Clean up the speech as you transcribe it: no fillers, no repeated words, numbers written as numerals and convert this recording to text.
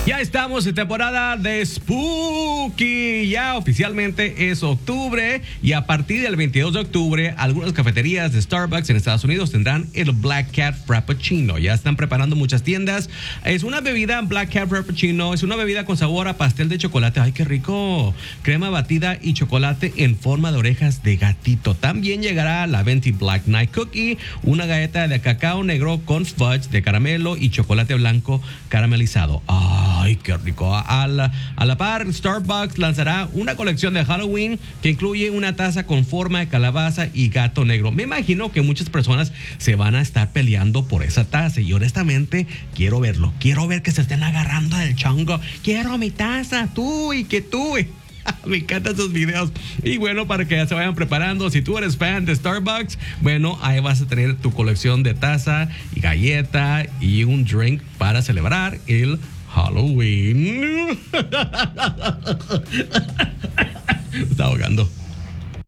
Ya estamos en temporada de Spooky. Ya oficialmente es octubre y a partir del 22 de octubre algunas cafeterías de Starbucks en Estados Unidos tendrán el Black Cat Frappuccino. Ya están preparando muchas tiendas. Es una bebida Black Cat Frappuccino. Es una bebida con sabor a pastel de chocolate. ¡Ay, qué rico! Crema batida y chocolate en forma de orejas de gatito. También llegará la Venti Black Night Cookie, una galleta de cacao negro con fudge de caramelo y chocolate blanco caramelizado. ¡Ay, qué rico! A la par, Starbucks lanzará una colección de Halloween que incluye una taza con forma de calabaza y gato negro. Me imagino que muchas personas se van a estar peleando por esa taza y honestamente quiero verlo. Quiero ver que se estén agarrando del chongo. Quiero mi taza, tú y que tú. Me encantan esos videos. Y bueno, para que se vayan preparando, si tú eres fan de Starbucks, bueno, ahí vas a tener tu colección de taza y galleta y un drink para celebrar el Halloween. Me está ahogando.